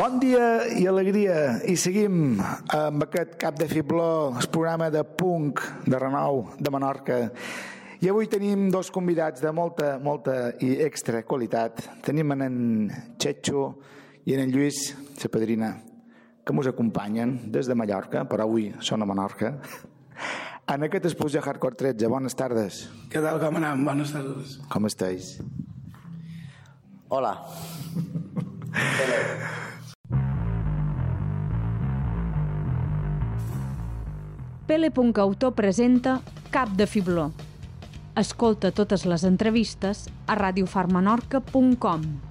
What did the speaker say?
Bon dia i alegria, i seguim amb aquest Cap de Fibló, el programa de punk de renou de Menorca. I avui tenim dos convidats de molta i extra qualitat. Tenim en Checho i en Lluís, la padrina, que ens acompanyen des de Mallorca, però avui són a Menorca. En aquest exposició Hardcore 13, bones tardes. Què tal, com anem? Bones tardes. Com estàs? Hola. Pele.autor presenta Cap de Fibló. Escolta totes les entrevistes a radiofarmenorca.com.